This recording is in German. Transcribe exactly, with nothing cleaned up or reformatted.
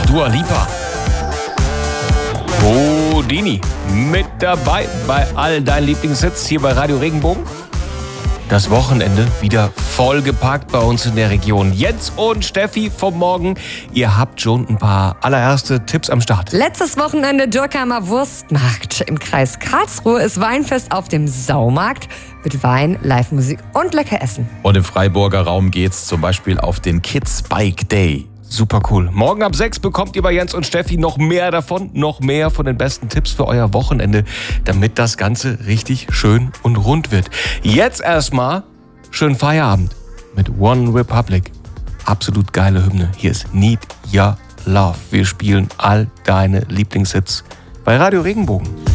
Dua Lipa. Houdini mit dabei bei all deinen Lieblingshits hier bei Radio Regenbogen. Das Wochenende wieder vollgepackt bei uns in der Region. Jens und Steffi vom Morgen, ihr habt schon ein paar allererste Tipps am Start. Letztes Wochenende Dürkheimer Wurstmarkt. Im Kreis Karlsruhe ist Weinfest auf dem Saumarkt mit Wein, Live-Musik und lecker Essen. Und im Freiburger Raum geht's zum Beispiel auf den Kids Bike Day. Super cool. Morgen ab sechs bekommt ihr bei Jens und Steffi noch mehr davon, noch mehr von den besten Tipps für euer Wochenende, damit das Ganze richtig schön und rund wird. Jetzt erstmal schönen Feierabend mit One Republic. Absolut geile Hymne. Hier ist Need Your Love. Wir spielen all deine Lieblingshits bei Radio Regenbogen.